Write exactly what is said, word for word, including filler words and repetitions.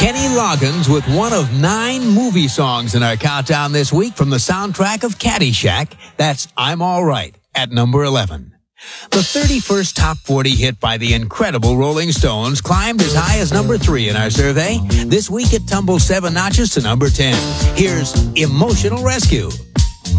Kenny Loggins with one of nine movie songs in our countdown this week from the soundtrack of Caddyshack. That's I'm All Right at number eleven. The thirty-first top forty hit by the incredible Rolling Stones climbed as high as number three in our survey. This week it tumbled seven notches to number ten. Here's Emotional Rescue.